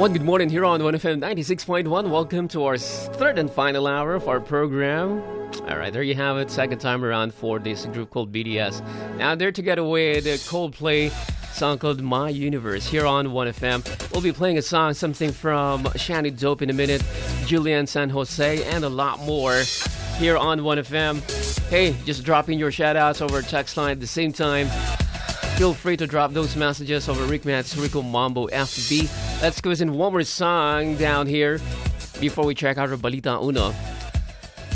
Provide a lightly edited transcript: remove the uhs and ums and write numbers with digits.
One good morning here on 1FM 96.1. Welcome to our third and final hour of our program. Alright, there you have it. Second time around for this group called BTS. Now they're together with Coldplay, song called My Universe here on 1FM. We'll be playing a song, something from Shanny Dope in a minute, Julian San Jose, and a lot more here on 1FM. Hey, just drop in your shoutouts over text line at the same time. Feel free to drop those messages over Rick Matt's Rico Mambo FB. Let's go in one more song down here before we check out our Balita Uno.